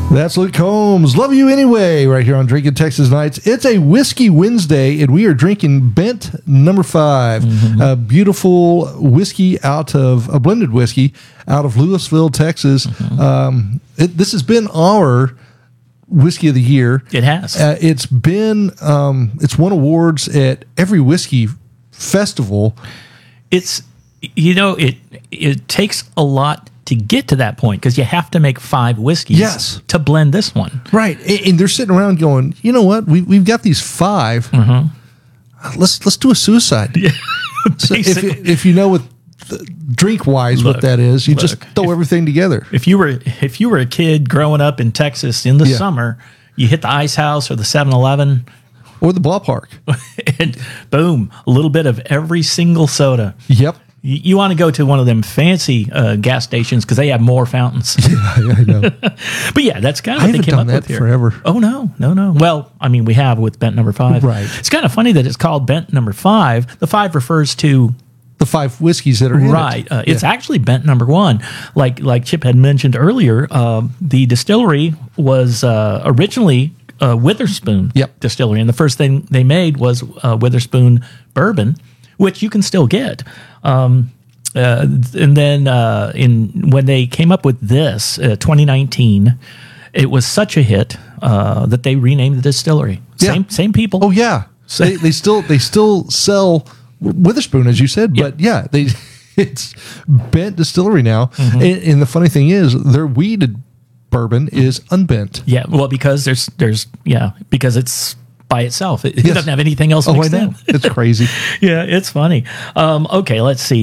That's Luke Combs. Love You Anyway, right here on Drinking Texas Nights. It's a Whiskey Wednesday, and we are drinking Bent Number 5, a beautiful whiskey a blended whiskey out of Louisville, Texas. This has been our whiskey of the year. It has. It's been, it's won awards at every whiskey festival. It's, it takes a lot to get to that point because you have to make 5 whiskeys to blend this one. Right. And they're sitting around going, you know what? We've got these 5. Let's do a suicide. Yeah, so if you know what drink wise what that is, you just throw everything together. If you were a kid growing up in Texas in the summer, you hit the Ice House or the 7-Eleven or the ballpark, and boom, a little bit of every single soda. Yep. You want to go to one of them fancy gas stations because they have more fountains. Yeah, I know. But yeah, that's kind of what they came up with here. Forever. Oh, no. Well, I mean, we have with Bent Number 5. Right. It's kind of funny that it's called Bent Number 5. The 5 refers to the 5 whiskeys that are in it. It's actually Bent Number 1. Like Chip had mentioned earlier, the distillery was originally Witherspoon Distillery, and the first thing they made was Witherspoon bourbon, which you can still get. And then when they came up with this, 2019, it was such a hit that they renamed the distillery. Same people. Oh yeah, they still sell Witherspoon, as you said, but it's Bent Distillery now. And the funny thing is, their weeded bourbon is unbent. Yeah, well, because because it's by itself. It doesn't have anything else mixed in. It's crazy. Yeah, it's funny. Okay, let's see.